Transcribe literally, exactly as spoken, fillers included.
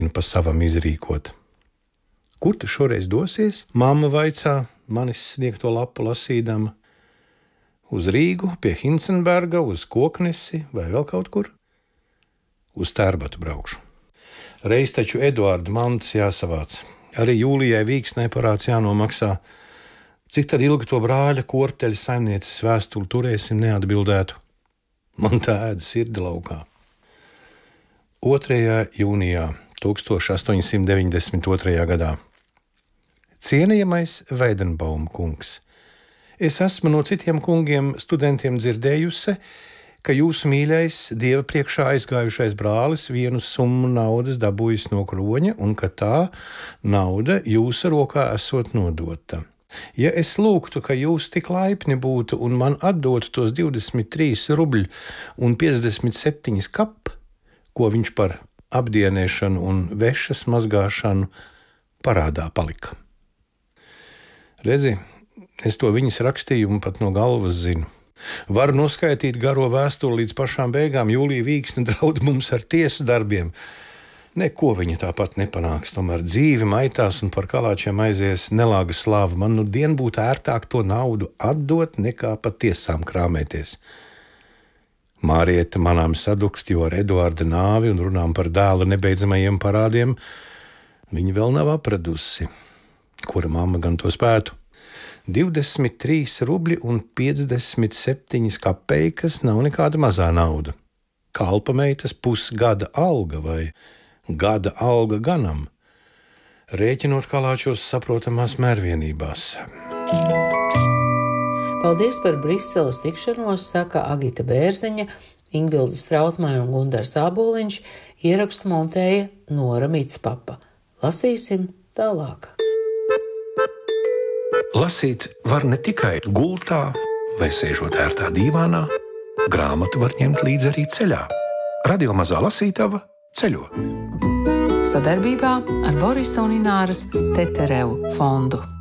pa savam izrīkot. Kur tu šoreiz dosies? Mamma vaicā, manis sniegto lapu lasīdama. Uz Rīgu, pie Hincenberga, uz Koknesi vai vēl kaut kur? Uz Tērbatu braukšu. Reiz taču Eduarda mantas jāsavāc. Arī Jūlijai Vīksnai parāds jānomaksā. Cik tad ilgi to brāļa Korteļa saimnieces vēstuli turēsim neatbildētu? Man tā ēda sirdi laukā. otrajā jūnijā tūkstoš astoņsimt deviņdesmit otrajā gadā. Cienījamais Veidenbauma kungs, es esmu no citiem kungiem studentiem dzirdējusi, ka jūsu mīļais Dieva priekšā aizgājušais brālis vienu summu naudas dabūjis no kroņa un ka tā nauda jūsu rokā esot nodota. Ja es lūgtu, ka jūs tik laipni būtu un man atdotu tos divdesmit trīs rubļi un piecdesmit septiņas kap, ko viņš par apdienēšanu un vešas mazgāšanu parādā palika. Redzi, es to viņas rakstījumu pat no galvas zinu. Varu noskaitīt garo vēstuli līdz pašām beigām. Jūlija Vīksne draud mums ar tiesu darbiem. Neko viņa tāpat nepanāks, tomēr dzīve maitās un par kalāčiem aizies nelāga slāva. Man nu dien būtu ērtāk to naudu atdot, nekā pa tiesām krāmēties. Mārieta manām sadukst, jo ar Eduarda nāvi un runām par dēla nebeidzamajiem parādiem viņa vēl nav apradusi. Kura mamma gan to spētu? divdesmit trīs rubļi un piecdesmit septiņas kapeikas nav nekāda mazā nauda. Kalpameitas pusgada alga vai gada alga ganam, rēķinot kalāčos saprotamās mērvienībās. Paldies par Briseles tikšanos, saka Agita Bērziņa, Ingvilda Strautmane un Gundars Āboliņš, ierakstu montēja Nora Mitspapa. Lasīsim tālāk. Lasīt var ne tikai gultā vai sēžot ērtā dīvānā, grāmatu var ņemt līdzi arī ceļā. Radio Mazā Lasītava ceļo. Sadarbībā ar Borisa un Ināras Teterevu fondu.